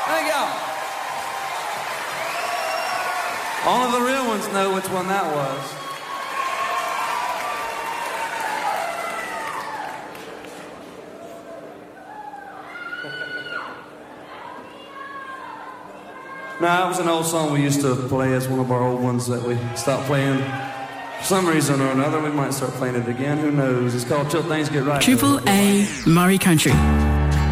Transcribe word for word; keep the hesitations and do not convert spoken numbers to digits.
Thank y'all. Only the real ones know which one that was. No, that was an old song we used to play as one of our old ones that we stopped playing. For some reason or another, we might start playing it again. Who knows? It's called Till Things Get Right. Triple A Murray Country.